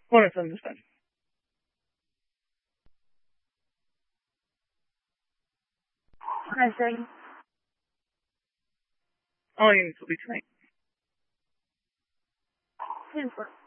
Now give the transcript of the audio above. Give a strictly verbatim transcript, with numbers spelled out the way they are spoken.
Buenas tardes, ¿dónde están? Hi, Shaggy. Oh, you need to be tonight. Ten four.